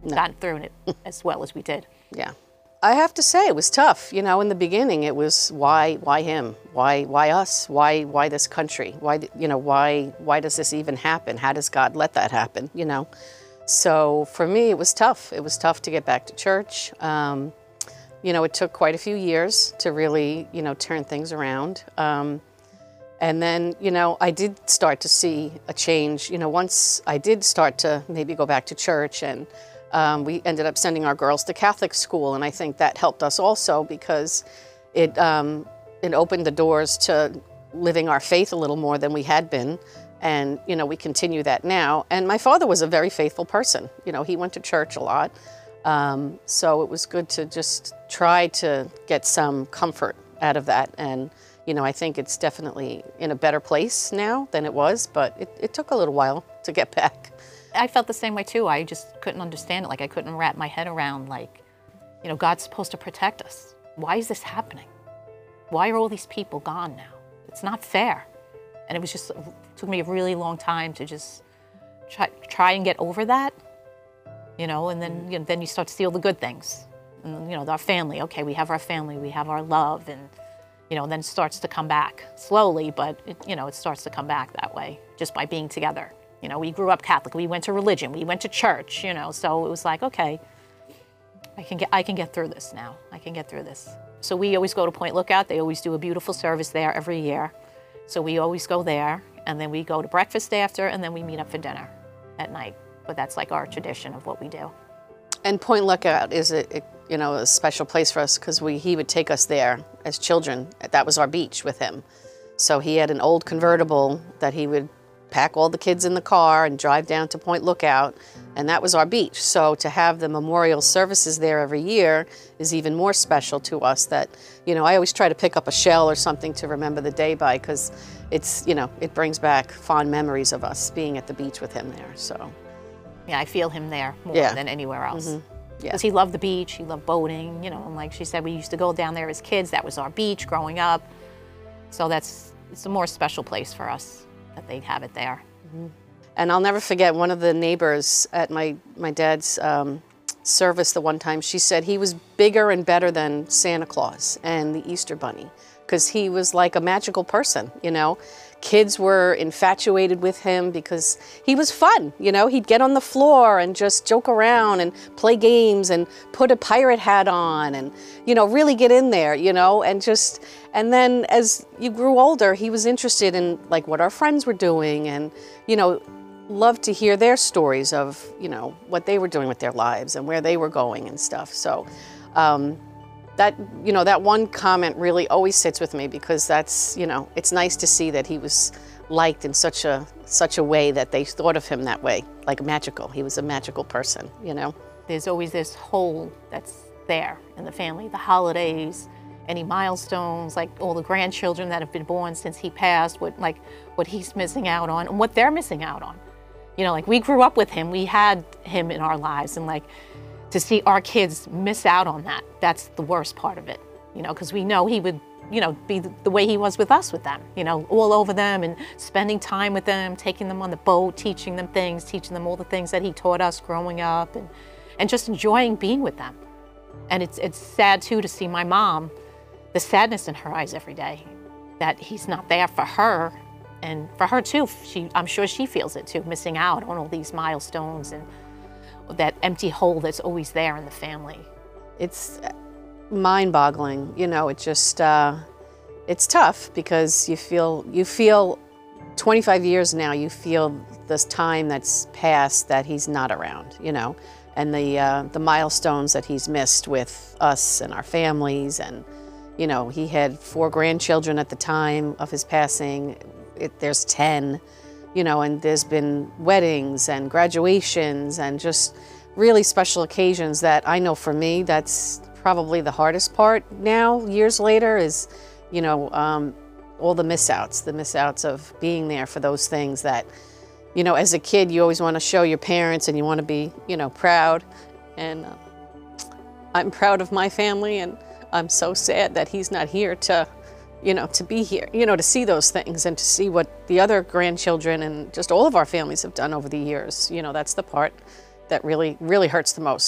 No. gotten through it as well as we did. Yeah. I have to say it was tough. You know, in the beginning it was why him? Why us? Why this country? Why does this even happen? How does God let that happen? You know? So for me it was tough. It was tough to get back to church. You know, it took quite a few years to really, you know, turn things around. And then, you know, I did start to see a change. You know, once I did start to maybe go back to church, and we ended up sending our girls to Catholic school, and I think that helped us also because it opened the doors to living our faith a little more than we had been. And, you know, we continue that now. And my father was a very faithful person. You know, he went to church a lot. So it was good to just try to get some comfort out of that. And, you know, I think it's definitely in a better place now than it was, but it took a little while to get back. I felt the same way too. I just couldn't understand it. Like I couldn't wrap my head around, like, you know, God's supposed to protect us. Why is this happening? Why are all these people gone now? It's not fair. And it took me a really long time to just try and get over that, you know, and then, then you start to see all the good things. And, you know, our family, okay, we have our family, we have our love, and, you know, then it starts to come back slowly, but, it starts to come back that way just by being together. You know, we grew up Catholic, we went to religion, we went to church, you know, so it was like, okay, I can get through this now. I can get through this. So we always go to Point Lookout. They always do a beautiful service there every year. So we always go there, and then we go to breakfast after, and then we meet up for dinner at night. But that's like our tradition of what we do. And Point Lookout is a special place for us because he would take us there as children. That was our beach with him. So he had an old convertible that he would pack all the kids in the car and drive down to Point Lookout, and that was our beach. So to have the memorial services there every year is even more special to us. That, you know, I always try to pick up a shell or something to remember the day by, because it's, you know, it brings back fond memories of us being at the beach with him there. So yeah, I feel him there more than anywhere else. Mm-hmm. Yeah. Because he loved the beach, he loved boating, you know, and like she said, we used to go down there as kids. That was our beach growing up. So it's a more special place for us that they'd have it there. Mm-hmm. And I'll never forget one of the neighbors at my dad's service the one time. She said he was bigger and better than Santa Claus and the Easter Bunny, because he was like a magical person, you know. Kids were infatuated with him because he was fun, you know. He'd get on the floor and just joke around and play games and put a pirate hat on and, you know, really get in there, you know, and then as you grew older, he was interested in like what our friends were doing and, you know, loved to hear their stories of, you know, what they were doing with their lives and where they were going and stuff. So that, you know, that one comment really always sits with me, because that's, you know, it's nice to see that he was liked in such a way that they thought of him that way, like magical. He was a magical person, you know. There's always this hole that's there in the family, the holidays, any milestones, like all the grandchildren that have been born since he passed, what he's missing out on and what they're missing out on. You know, like we grew up with him, we had him in our lives, and like to see our kids miss out on that, that's the worst part of it, you know, because we know he would, you know, be the way he was with us with them, you know, all over them and spending time with them, taking them on the boat, teaching them things, teaching them all the things that he taught us growing up, and just enjoying being with them. And it's sad too to see my mom, the sadness in her eyes every day, that he's not there for her, and for her too, I'm sure she feels it too, missing out on all these milestones and that empty hole that's always there in the family. It's mind-boggling, you know. It just it's tough because you feel 25 years now, you feel this time that's passed that he's not around, you know, and the milestones that he's missed with us and our families. And you know, he had 4 grandchildren at the time of his passing. There's 10. You know, and there's been weddings and graduations and just really special occasions that I know for me, that's probably the hardest part now, years later, is, you know, all the miss outs of being there for those things that, you know, as a kid, you always want to show your parents and you want to be, you know, proud. And I'm proud of my family, and I'm so sad that he's not here to, you know, to be here, you know, to see those things and to see what the other grandchildren and just all of our families have done over the years. You know, that's the part that really, really hurts the most.